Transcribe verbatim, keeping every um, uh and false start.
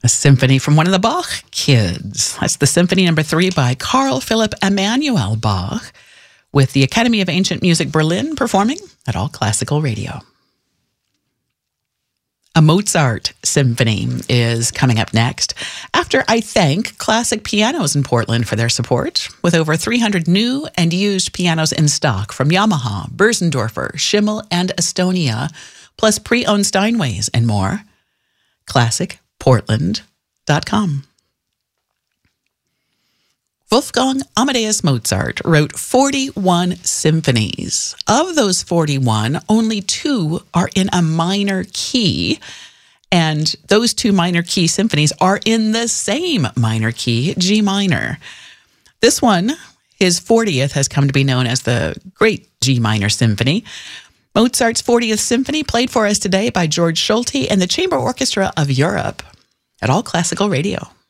A symphony from one of the Bach kids. That's the Symphony Number Three by Carl Philipp Emanuel Bach, with the Academy of Ancient Music Berlin performing at All Classical Radio. A Mozart symphony is coming up next, after I thank Classic Pianos in Portland for their support, with over three hundred new and used pianos in stock from Yamaha, Börsendorfer, Schimmel, and Estonia, plus pre-owned Steinways and more. classic portland dot com. Wolfgang Amadeus Mozart wrote forty-one symphonies. Of those forty-one, only two are in a minor key, and those two minor key symphonies are in the same minor key, G minor. This one, his fortieth, has come to be known as the Great G Minor Symphony. Mozart's fortieth Symphony, played for us today by George Solti and the Chamber Orchestra of Europe at All Classical Radio.